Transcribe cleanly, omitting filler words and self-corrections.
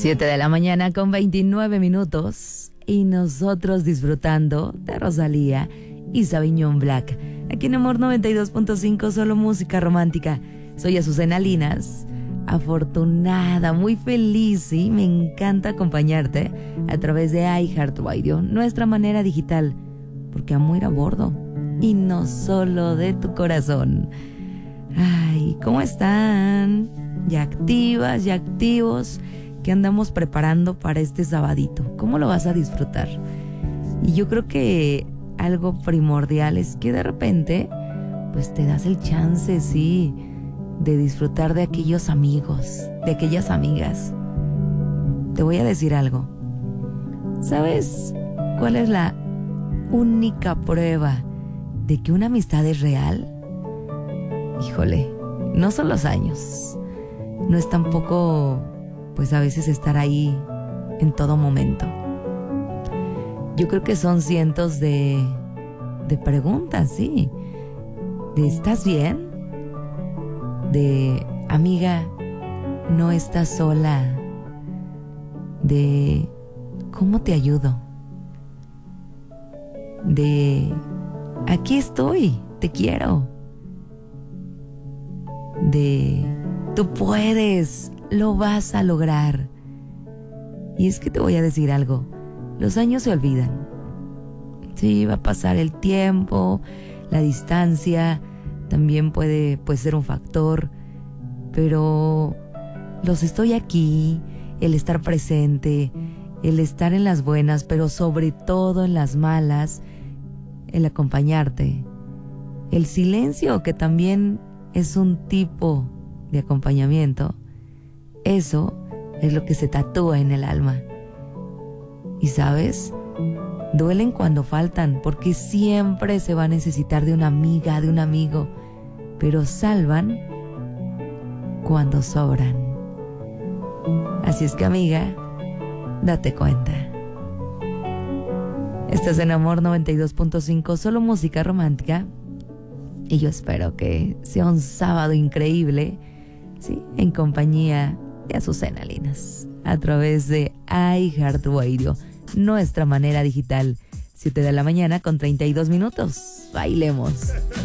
7 de la mañana con 29 minutos y nosotros disfrutando de Rosalía y Sauvignon Black. Aquí en Amor 92.5, solo música romántica. Soy Azucena Linas, afortunada, muy feliz, ¿sí? Me encanta acompañarte a través de iHeartRadio, nuestra manera digital, porque amo ir a bordo y no solo de tu corazón. Ay, ¿cómo están? Ya activas, ya activos, que andamos preparando para este sabadito. ¿Cómo lo vas a disfrutar? Y yo creo que algo primordial es que de repente, pues te das el chance, sí, de disfrutar de aquellos amigos, de aquellas amigas. Te voy a decir algo. ¿Sabes cuál es la única prueba de que una amistad es real? Híjole, no son los años. No es tampoco, pues a veces estar ahí en todo momento. Yo creo que son cientos de preguntas, sí. De ¿estás bien? De amiga, no estás sola. De ¿cómo te ayudo? De aquí estoy, te quiero. De tú puedes, lo vas a lograr. Y es que te voy a decir algo, los años se olvidan. Sí, va a pasar el tiempo, la distancia también puede ser un factor, pero los estoy aquí, el estar presente, el estar en las buenas, pero sobre todo en las malas, el acompañarte, el silencio, que también es un tipo de acompañamiento. Eso es lo que se tatúa en el alma. Y sabes, duelen cuando faltan, porque siempre se va a necesitar de una amiga, de un amigo, pero salvan cuando sobran. Así es que, amiga, date cuenta. Estás en Amor 92.5, solo música romántica. Y yo espero que sea un sábado increíble, ¿sí? En compañía de Azucena Linas, a través de iHeartRadio, nuestra manera digital. 7 de la mañana con 32 minutos. Bailemos.